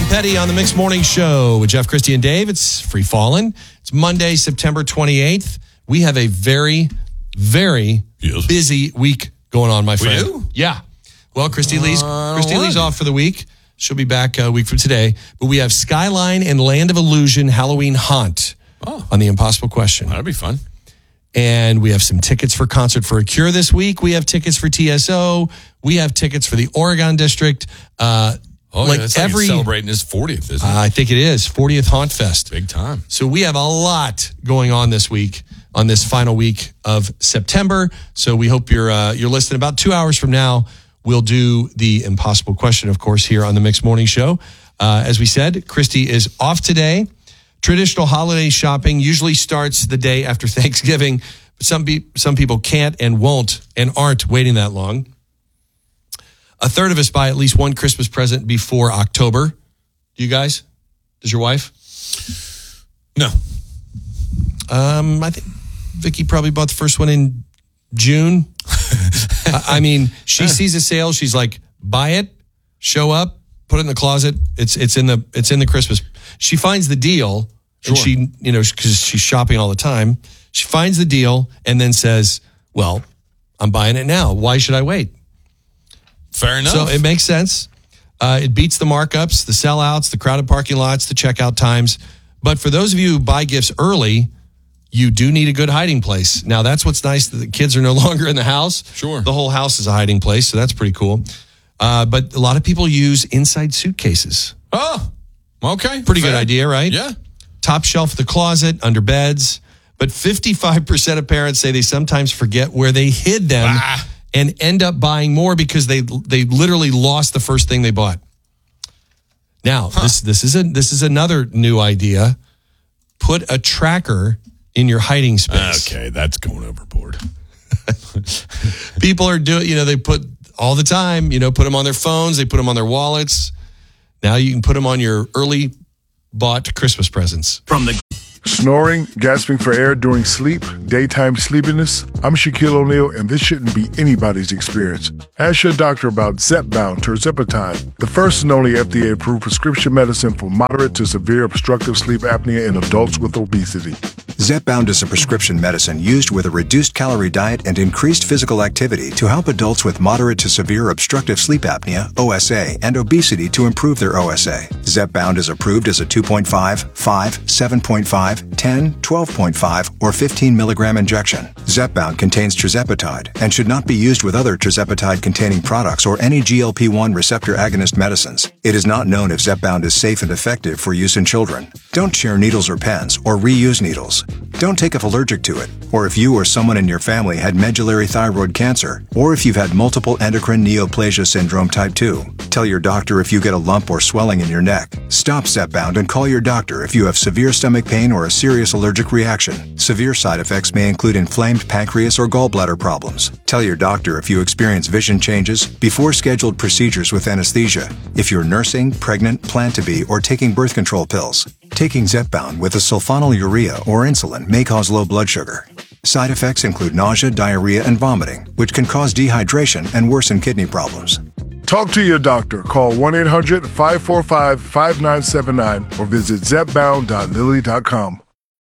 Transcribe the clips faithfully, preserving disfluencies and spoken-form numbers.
Petty on the Mixed Morning Show with Jeff, Christy, and Dave. It's Free Fallin'. It's Monday, September twenty-eighth. We have a very, very yes. busy week going on, my friend. We do? Yeah. Well, Christy Lee's uh, Christy Lee's off for the week. She'll be back a week from today. But we have Skyline and Land of Illusion Halloween Haunt oh. on the Impossible Question. That'd be fun. And we have some tickets for Concert for a Cure this week. We have tickets for T S O. We have tickets for the Oregon District. Uh, Oh, like yeah, it's every like celebrating his fortieth, isn't it? Uh, I think it is fortieth Haunt Fest. Big time. So we have a lot going on this week on this final week of September. So we hope you're uh, you're listening. About two hours from now, we'll do the Impossible Question, of course, here on the Mixed Morning Show. Uh, as we said, Christy is off today. Traditional holiday shopping usually starts the day after Thanksgiving. But some be- some people can't and won't and aren't waiting that long. A third of us buy at least one Christmas present before October. Do you guys? Does your wife? No. Um, I think Vicky probably bought the first one in June. I mean, she sees a sale. She's like, buy it, show up, put it in the closet. It's it's in the it's in the Christmas. She finds the deal, Sure. and she you know because she's shopping all the time. She finds the deal and then says, "Well, I'm buying it now. Why should I wait?" Fair enough. So it makes sense. Uh, it beats the markups, the sellouts, the crowded parking lots, the checkout times. But for those of you who buy gifts early, you do need a good hiding place. Now, that's what's nice, that the kids are no longer in the house. Sure. The whole house is a hiding place, so that's pretty cool. Uh, but a lot of people use inside suitcases. Oh, okay. Pretty Fair. good idea, right? Yeah. Top shelf of the closet, under beds. But fifty-five percent of parents say they sometimes forget where they hid them. Ah. And end up buying more because they they literally lost the first thing they bought. Now, huh. this this is a this is another new idea. Put a tracker in your hiding space. Okay, that's going overboard. People are doing, you know, they put all the time, you know, put them on their phones, they put them on their wallets. Now you can put them on your early bought Christmas presents. From the Snoring, gasping for air during sleep, daytime sleepiness. I'm Shaquille O'Neal, and this shouldn't be anybody's experience. Ask your doctor about Zepbound tirzepatide, the first and only F D A-approved prescription medicine for moderate to severe obstructive sleep apnea in adults with obesity. Zepbound is a prescription medicine used with a reduced calorie diet and increased physical activity to help adults with moderate to severe obstructive sleep apnea, O S A, and obesity to improve their O S A. Zepbound is approved as a two point five, five, seven point five, ten, twelve point five, or fifteen milligram injection. Zepbound contains tirzepatide and should not be used with other tirzepatide-containing products or any G L P one receptor agonist medicines. It is not known if Zepbound is safe and effective for use in children. Don't share needles or pens or reuse needles. Don't take if allergic to it, or if you or someone in your family had medullary thyroid cancer, or if you've had multiple endocrine neoplasia syndrome type two. Tell your doctor if you get a lump or swelling in your neck. Stop Zepbound and call your doctor if you have severe stomach pain or a serious allergic reaction. Severe side effects may include inflamed pancreas or gallbladder problems. Tell your doctor if you experience vision changes before scheduled procedures with anesthesia, if you're nursing, pregnant, plan to be, or taking birth control pills. Taking Zepbound with a sulfonylurea or insulin may cause low blood sugar. Side effects include nausea, diarrhea, and vomiting, which can cause dehydration and worsen kidney problems. Talk to your doctor. Call one eight hundred, five four five, five nine seven nine or visit zepbound dot lilly dot com.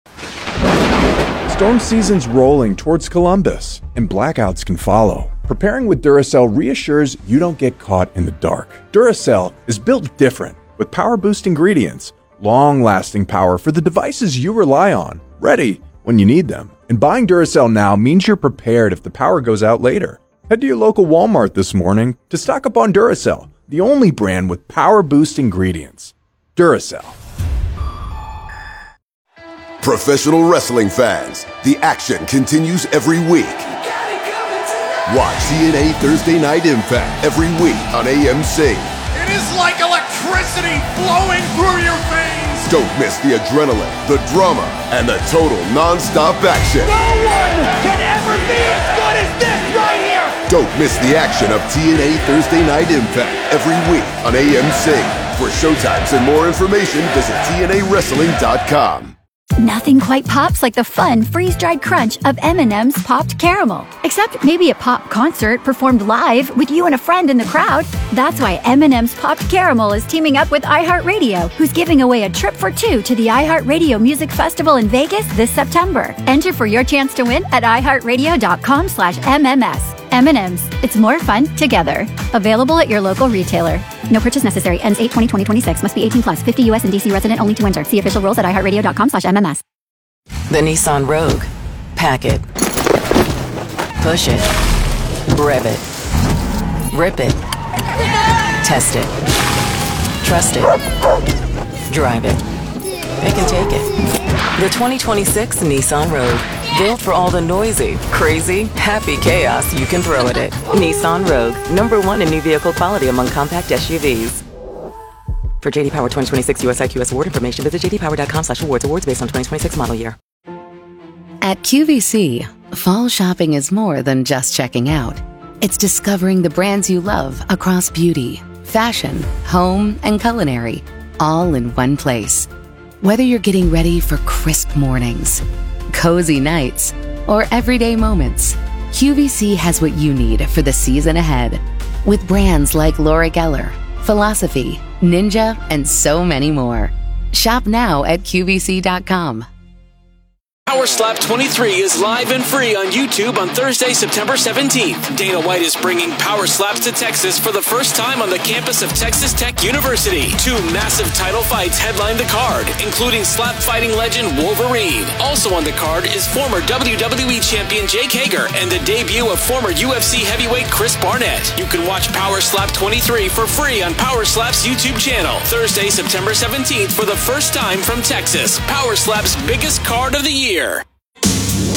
Storm season's rolling towards Columbus, and blackouts can follow. Preparing with Duracell reassures you don't get caught in the dark. Duracell is built different, with power-boost ingredients, long-lasting power for the devices you rely on, ready when you need them. And buying Duracell now means you're prepared if the power goes out later. Head to your local Walmart this morning to stock up on Duracell, the only brand with power-boost ingredients. Duracell. Professional wrestling fans, the action continues every week. Watch T N A Thursday Night Impact every week on A M C. It is like electricity flowing through your veins. Don't miss the adrenaline, the drama, and the total non-stop action. No one can ever be as good as this right here. Don't miss the action of T N A Thursday Night Impact every week on A M C. For showtimes and more information, visit T N A wrestling dot com. Nothing quite pops like the fun freeze-dried crunch of M and M's Popped Caramel. Except maybe a pop concert performed live with you and a friend in the crowd. That's why M and M's Popped Caramel is teaming up with iHeartRadio, who's giving away a trip for two to the iHeartRadio Music Festival in Vegas this September. Enter for your chance to win at iHeartRadio.com slash MMS. M and M's. It's more fun together. Available at your local retailer. No purchase necessary. Ends eight twenty twenty twenty-six. Must be eighteen plus. fifty U S and D C resident only to enter. See official rules at iHeartRadio.com slash MMS. The Nissan Rogue. Pack it. Push it. Rev it. Rip it. Test it. Trust it. Drive it. Pick and take it. The twenty twenty-six Nissan Rogue. Built for all the noisy, crazy, happy chaos you can throw at it. Nissan Rogue. Number one in new vehicle quality among compact S U Vs. For J D Power twenty twenty-six U S I Q S award information, visit j d power dot com slash awards. Awards based on twenty twenty-six model year. At Q V C, fall shopping is more than just checking out. It's discovering the brands you love across beauty, fashion, home, and culinary, all in one place. Whether you're getting ready for crisp mornings, cozy nights, or everyday moments, Q V C has what you need for the season ahead. With brands like Laura Geller, Philosophy, Ninja, and so many more. Shop now at Q V C dot com. Power Slap twenty-three is live and free on YouTube on Thursday, September seventeenth. Dana White is bringing Power Slaps to Texas for the first time on the campus of Texas Tech University. Two massive title fights headline the card, including slap fighting legend Wolverine. Also on the card is former W W E champion Jake Hager and the debut of former U F C heavyweight Chris Barnett. You can watch Power Slap twenty-three for free on Power Slap's YouTube channel. Thursday, September seventeenth for the first time from Texas. Power Slap's biggest card of the year.